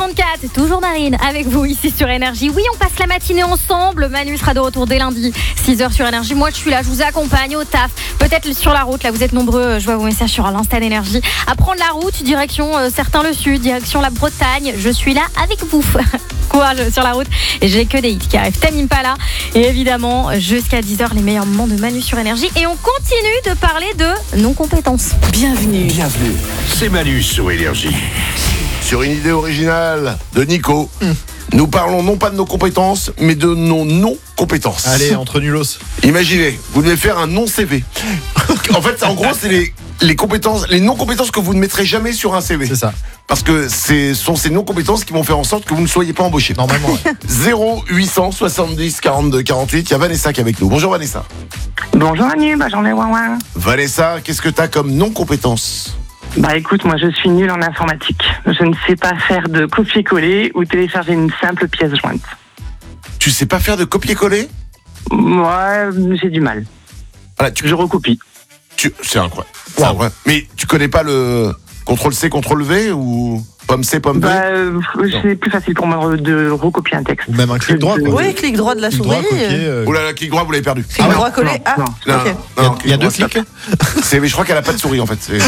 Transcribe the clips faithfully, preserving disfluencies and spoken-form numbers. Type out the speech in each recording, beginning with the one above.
trente-quatre, toujours Narine avec vous ici sur Énergie. Oui, on passe la matinée ensemble. Manu sera de retour dès lundi, six heures sur Énergie. Moi, je suis là, je vous accompagne au taf. Peut-être sur la route, là, vous êtes nombreux. Je vois vos messages sur l'Insta d'Énergie. À prendre la route, direction euh, certains le sud, direction la Bretagne. Je suis là avec vous. Courage sur la route. Et j'ai que des hits qui arrivent. Tame Impala. Et évidemment, jusqu'à dix heures, les meilleurs moments de Manu sur Énergie. Et on continue de parler de non-compétences. Bienvenue. Bienvenue. C'est Manu sur Énergie. Sur une idée originale de Nico, mmh. nous parlons non pas de nos compétences, mais de nos non-compétences. Allez, entre nulos. Imaginez, vous devez faire un non-C V. En fait, en gros, c'est les, les compétences, les non-compétences que vous ne mettrez jamais sur un C V. C'est ça. Parce que ce sont ces non-compétences qui vont faire en sorte que vous ne soyez pas embauché. Normalement, ouais. zéro huit cent soixante-dix quarante-deux quarante-huit, il y a Vanessa qui est avec nous. Bonjour Vanessa. Bonjour Manu, bah j'en ai ouin ouin. Vanessa, qu'est-ce que tu as comme non-compétence ? Bah écoute, moi je suis nulle en informatique. Je ne sais pas faire de copier-coller ou télécharger une simple pièce jointe. Tu sais pas faire de copier-coller ? Moi, j'ai du mal. Voilà, tu... Je recopie. Tu... C'est incroyable. Wow. Ouais. Mais tu connais pas le contrôle C, contrôle V ou pomme C, pomme V ? Bah, euh, c'est plus facile pour moi de recopier un texte. Ou même un clic droit, quoi. Oui, clic droit de la clic souris. Droit, copier, euh... Oh là là, clic droit, vous l'avez perdu. Clic ah, droit collé. Ah, non. ok. Non, il y a, il y a deux clics. C'est, mais je crois qu'elle a pas de souris en fait. C'est...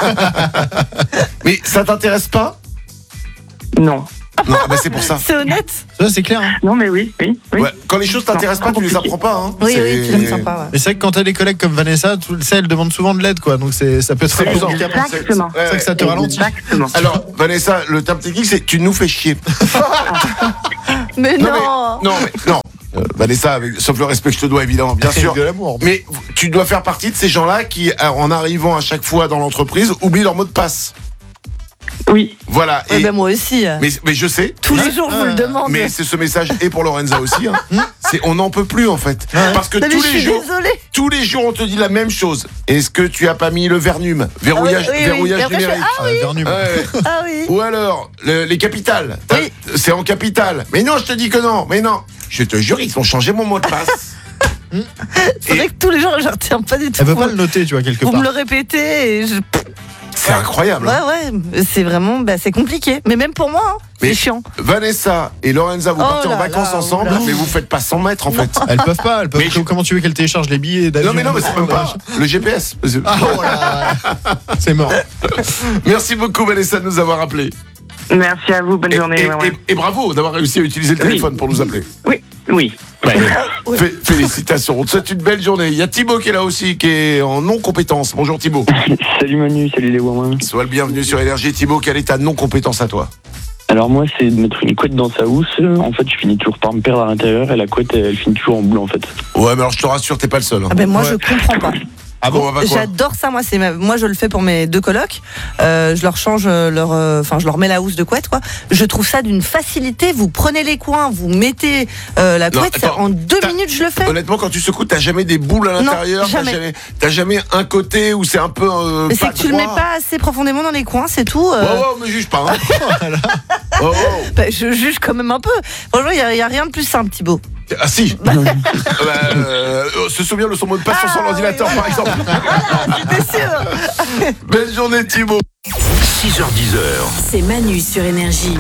Mais ça t'intéresse pas ? Non. Non, bah c'est pour ça. C'est honnête. Ça, c'est clair. Hein. Non, mais oui, oui. oui. Ouais, quand les choses t'intéressent non, pas, tu les apprends pas. Hein. Oui, c'est... oui, tu les sympa. Ouais. Mais c'est vrai que quand t'as des collègues comme Vanessa, tu sais, elle demande souvent de l'aide, quoi. Donc c'est, ça peut être c'est amusant. Exactement. C'est, c'est, c'est vrai que ça te ralentit. Exactement. Alors, Vanessa, le terme technique, c'est tu nous fais chier. Mais non. Non, mais, non, mais, non. Euh, Vanessa, avec, sauf le respect que je te dois évidemment, bien sûr. De l'amour. Mais tu dois faire partie de ces gens-là qui, en arrivant à chaque fois dans l'entreprise, oublient leur mot de passe. Oui. Voilà. Et, et ben moi aussi. Mais, mais je sais. Tous les jours, je vous le demande. Mais c'est ce message et pour Lorenza aussi. Hein. C'est on n'en peut plus en fait. Ouais. Parce que non, tous les jours, désolée. tous les jours, on te dit la même chose. Est-ce que tu as pas mis le Vernum, verrouillage, ah oui, oui, verrouillage oui. numérique. Ah oui. Vernum. Ouais. Ah oui. Ou alors le, les capitales. Oui. C'est en capitale. Mais non, je te dis que non. Mais non. Je te jure, ils ont changé mon mot de passe. C'est vrai que tous les jours, je retiens pas du tout. Elle veut pas le noter, tu vois, quelque Vous part. me le répétez et je. C'est incroyable. Ouais, hein. ouais, c'est vraiment, bah, c'est compliqué. Mais même pour moi, hein, Mais c'est chiant. Vanessa et Lorenza, vous Oh partez en là vacances là, ensemble, oula. mais vous faites pas cent mètres en fait. Elles peuvent pas, elles peuvent. Mais je- Comment tu veux qu'elles téléchargent les billets d'avion? Non mais non, mais c'est même pas le G P S. Ah, oh là, ouais. C'est mort. Merci beaucoup Vanessa de nous avoir appelés. Merci à vous, bonne Et, journée. et, ouais, ouais. et- et bravo d'avoir réussi à utiliser le téléphone Oui. pour nous appeler. Oui, oui. Oui. Fé- félicitations, on te souhaite une belle journée. Il y a Thibaut qui est là aussi, qui est en non-compétence. Bonjour Thibaut. Salut Manu, salut les Wouin. Sois le bienvenu sur Énergie. Thibaut, quelle est ta non-compétence à toi ? Alors moi c'est de mettre une couette dans sa housse. En fait je finis toujours par me perdre à l'intérieur et la couette elle finit toujours en boule en fait. Ouais, mais alors je te rassure, t'es pas le seul. hein. Ah ben moi, Ouais. je comprends pas. Ah bon, bah quoi ? J'adore ça, moi. C'est ma- moi, je le fais pour mes deux colocs. Euh, je leur change leur, enfin, euh, je leur mets la housse de couette, quoi. Je trouve ça d'une facilité. Vous prenez les coins, vous mettez euh, la Non, couette. attends, en deux t'as- minutes, je le fais. Honnêtement, quand tu secoues, t'as jamais des boules à Non, l'intérieur. T'as jamais. jamais, t'as jamais un côté où c'est un peu. Euh, Mais c'est pas que tu le mets droit. pas assez profondément dans les coins, c'est tout. euh. Ouais, ouais, me juge pas. Hein. Oh, oh. Bah, je juge quand même un peu. Franchement, il y, a- il y a rien de plus simple, Thibaut. Ah si. Bah, euh, se souvient de son mot de passe sur son Ah, ordinateur, oui, par exemple. J'étais sûre. Belle journée, Thibaut. six heures dix. C'est Manu sur Énergie.